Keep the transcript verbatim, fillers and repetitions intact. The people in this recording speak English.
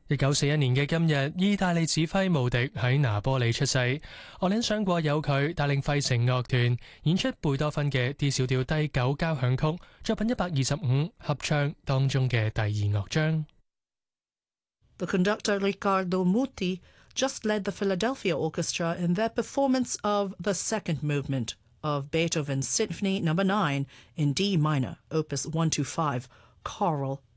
一九四一年嘅今日，意大利指揮無敵喺拿波里出世。我聯想過有佢帶領費城樂團演出貝多芬嘅 D 小調第九交響曲作品一百二十五合唱當中嘅第二樂章。 The conductor Riccardo Muti just led the Philadelphia Orchestra in their performance of the second movement of Beethoven's Symphony Number nine in D minor, Opus one twenty-five, Choral